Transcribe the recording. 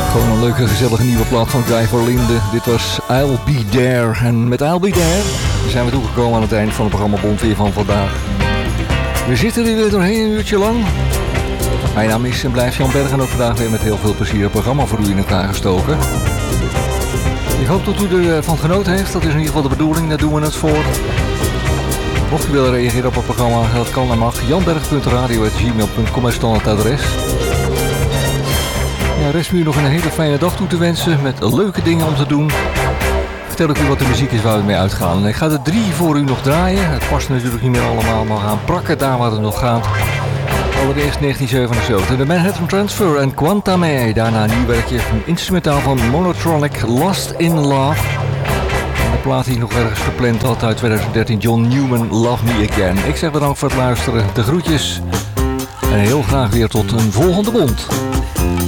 Gewoon een leuke, gezellige nieuwe plaat van Guy Verlinde. Dit was I'll Be There. En met I'll Be There zijn we toegekomen aan het eind van het programma Bondweer van vandaag. We zitten er weer doorheen een uurtje lang. Mijn naam is en blijft Jan Berg en ook vandaag weer met heel veel plezier het programma voor u in elkaar gestoken. Ik hoop dat u ervan genoten heeft. Dat is in ieder geval de bedoeling, daar doen we het voor. Mocht u willen reageren op het programma, dat kan en mag. janberg.radio@gmail.com is dan het adres. Ja, rest me u nog een hele fijne dag toe te wensen met leuke dingen om te doen. Vertel ik u wat de muziek is waar we mee uitgaan. En ik ga er 3 voor u nog draaien. Het past natuurlijk niet meer allemaal, maar we gaan prakken daar waar het nog gaat. Allereerst 1977, de Manhattan Transfer en Quanta Me. Daarna een nieuw werkje, een instrumentaal van Monotronic, Lost in Love. En de plaat die ik nog ergens gepland had uit 2013, John Newman, Love Me Again. Ik zeg bedankt voor het luisteren, de groetjes. En heel graag weer tot een volgende bond.